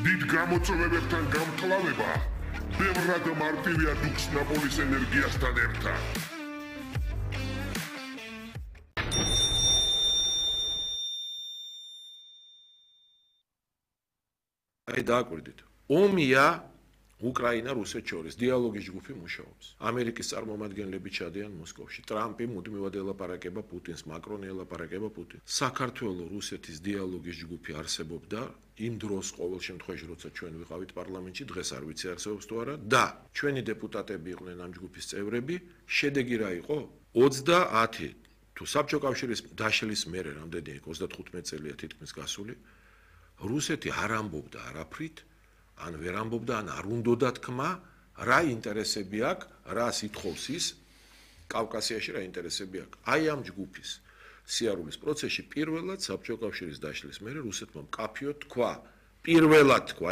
დიდ გამოწვევებებთან გამკლავება ბევრად მარტივია დუქს ნაპოლის ენერგიასთან ერთად. აი დააკვირდით. ომია უკრაინა რუსეთს შორის დიალოგის ჯგუფი მუშაობს. ამერიკის წარმომადგენლები ჩადიან მოსკოვში. ტრამპი მუდმივად ელაპარაკება პუტინს, მაკრონი ელაპარაკება პუტინს. საქართველოს რუსეთის დიალოგის ჯგუფი არსებობდა იმ დროს ყოველ შემთხვევაში, როცა ჩვენ ვიყავით პარლამენტში, დღეს არ ვიცი არსებობს თუ არა და ჩვენი დეპუტატები იყვნენ ამ ჯგუფის წევრები. შედეგი რა იყო? 30 თუ საბჭოთა კავშირის დაშლის მერე რამდენი 35 წელია თითქმის გასული. რუსეთი არ ამბობდა არაფრით, ან ვერ ამბობდა, ან არ უნდოდა თქმა, რა ინტერესები აქვს, რა სითხოვს ის კავკასიაში რა ინტერესები აქვს. აი ამ ჯგუფის სიარულის პროცესში პირველად საბჭოთა კავშირის დაშლის მერე რუსეთმა მკაფიოდ თქვა, პირველად თქვა